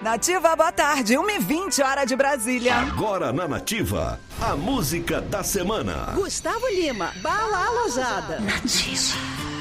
Nativa, boa tarde. 1h20, hora de Brasília. Agora na Nativa, a música da semana. Gustavo Lima, Bala Alojada. Nativa.